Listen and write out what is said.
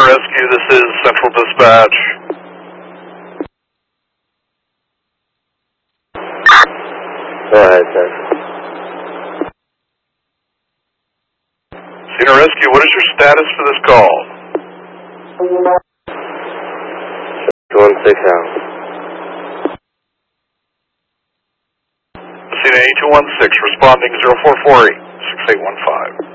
Rescue, this is Central Dispatch. Go ahead, sir. Cena Rescue, what is your status for this call? 216 out. Cena 8216, responding 0448-6815.